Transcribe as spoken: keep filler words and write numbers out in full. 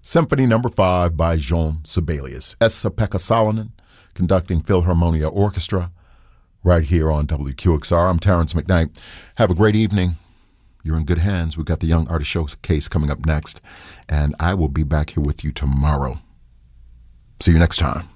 Symphony Number Five by Jean Sibelius. Esa-Pekka Salonen conducting Philharmonia Orchestra right here on W Q X R. I'm Terrence McKnight. Have a great evening. You're in good hands. We've got the Young Artist Showcase coming up next, and I will be back here with you tomorrow. See you next time.